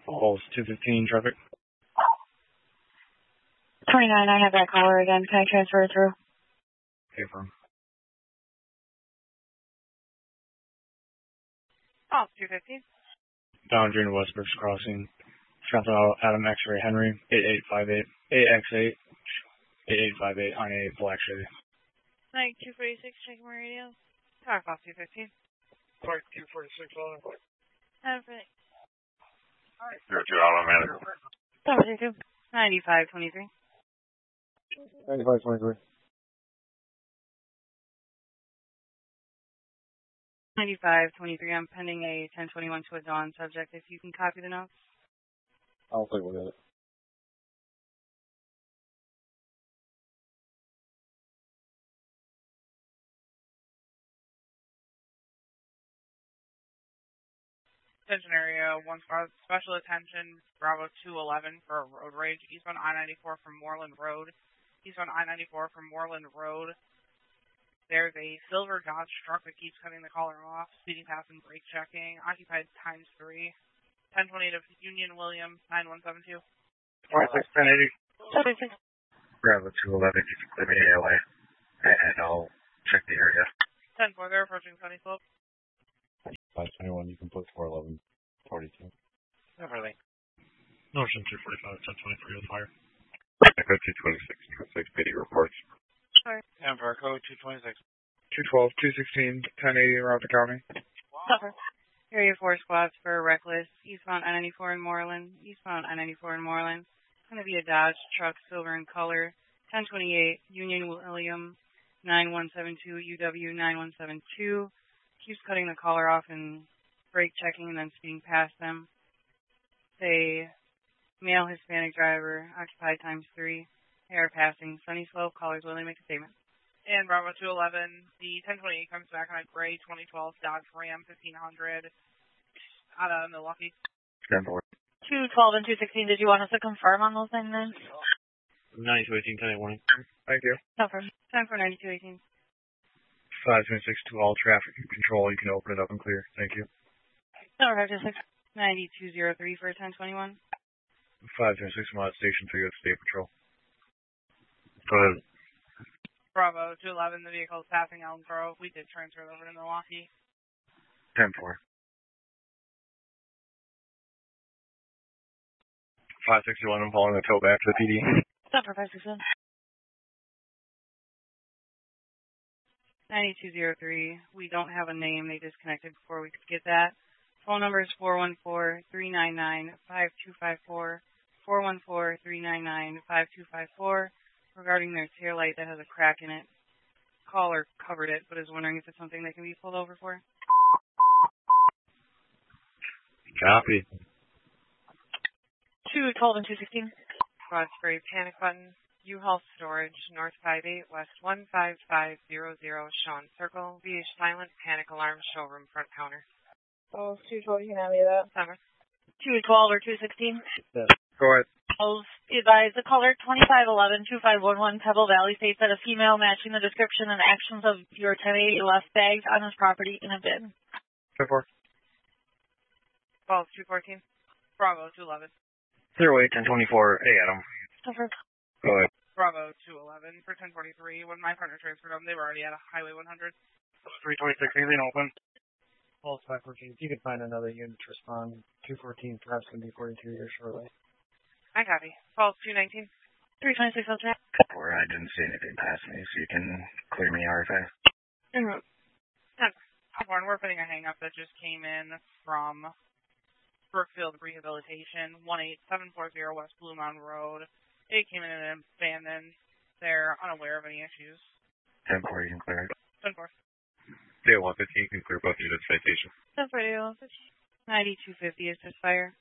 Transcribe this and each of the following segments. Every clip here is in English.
Falls 215 traffic. 29, I have that caller again. Can I transfer it through? Okay, firm. Falls 215. Down during Westbrook's Crossing. Traffic Adam X-Ray Henry, 8858, AX8, 8858 on a Black Chevy. Mike 246, checking my radio. Tower Falls 215. Clark 246 on. Have a minute. Alright. 02 automatic. Tower 2. 9523. 9523. 9523. I'm pending a 1021 to a Dawn subject. If you can copy the notes. I'll take a look at it. Attention area, special attention, Bravo 211 for a road rage. Eastbound I-94 from Moreland Road. Eastbound I-94 from Moreland Road. There's a silver Dodge truck that keeps cutting the caller off. Speeding past and brake checking. Occupied times 3. 1028 of Union William, 9172. 26, 1080. 76. Bravo 211, you can clear me AOA, and I'll check the area. 10-4, they're approaching Sunny Slope. 521, you can put 411, 42. Everly. Notion 245, 1023 with fire. Echo 226, 226, PD reports. Sorry. Amber code 226. 212, 216, 1080 Route to County. Suffer. Area 4 squads for Reckless. Eastbound I-94 in Moreland. Eastbound I-94 in Moreland. It's going to be a Dodge truck, silver in color. 1028, Union William, 9172, UW 9172. Keeps cutting the caller off and brake checking and then speeding past them. It's a male Hispanic driver, occupied times 3. They are passing Sunny Slope. Callers willing to make a statement. And Bravo 211, the 1028 comes back on a gray 2012 Dodge Ram 1500 out of Milwaukee. 10-4. 212 and 216, did you want us to confirm on those things then? 9218, 10 warning. Thank you. No problem. Time for 9218. 526 to all traffic control. You can open it up and clear. Thank you. No, 526. 9203 for 1021. 526 I'm out of Station 3 with State Patrol. Go ahead. Bravo 211, the vehicle is passing Elm Grove. We did transfer it over to Milwaukee. 10-4. 561, I'm following the tow back to the PD. Stop for 561. 9203. We don't have a name. They disconnected before we could get that. Phone number is 414-399-5254. 414-399-5254. Regarding their taillight that has a crack in it. Caller covered it, but is wondering if it's something they can be pulled over for. Copy. 212 and 216. Squad spray panic button. U-Haul Storage, North 58, West 15500, Sean Circle. VH silent, panic alarm, showroom front counter. Oh, 212, you can have me that. Summer. 212 or 216. Yes. Go ahead. Advise the caller 2511-2511 Pebble Valley states that a female matching the description and actions of your 1080 left bags on his property in a bin. 10-4. Falls 214. Bravo 211. 08, 1024. Hey, Adam. Suffer. Go ahead. Bravo 211 for 1043. When my partner transferred them, they were already at a Highway 100. 326, anything open? Falls 514. If you could find another unit to respond, 214, perhaps going to be 42 here shortly. I copy. Falls 219. 326 Ultra. I didn't see anything pass me, so you can clear me RFA. Mm-hmm. We're putting a hang-up that just came in from Brookfield Rehabilitation, 18740 West Blue Mountain Road. It came in and abandoned. They're unaware of any issues. 10-4, you can clear it. 10-4. Day 115, you can clear both units citation. 10-4, 9250 is this fire.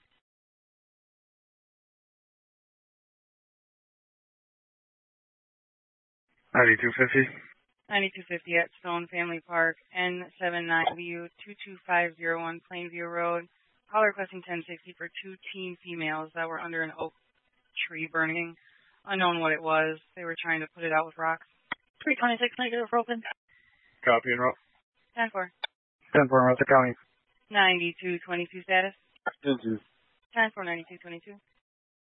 9250. 9250 at Stone Family Park, N79W 22501 Plainview Road. Caller requesting 1060 for 2 teen females that were under an oak tree burning. Unknown what it was. They were trying to put it out with rocks. 326 negative open. Copy and route. 10-4. 10-4, Route to County. 9222 status. 10-2. 10-492-22.